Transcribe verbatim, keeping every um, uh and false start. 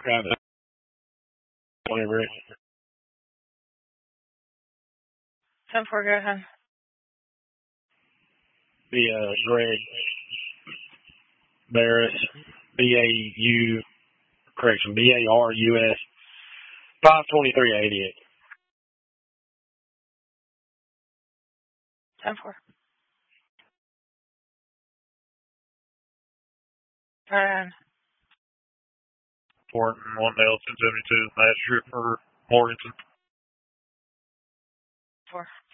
Got it. Whatever. ten four, go ahead. The uh, Greg Barris, B A U, correction, B A R U S, five twenty-three eighty-eight. ten four. Turn. Morton, one L ten seventy-two, magistrate for Morganton. four.